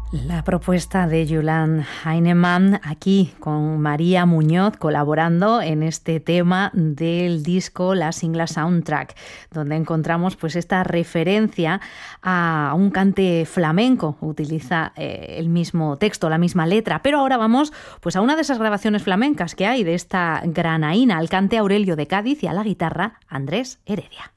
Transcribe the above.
La propuesta de Julian Heinemann aquí con María Muñoz colaborando en este tema del disco La Singla Soundtrack, donde encontramos pues esta referencia a un cante flamenco. Utiliza el mismo texto, la misma letra, pero ahora vamos pues a una de esas grabaciones flamencas que hay de esta granaína, al cante Aurelio de Cádiz y a la guitarra Andrés Heredia.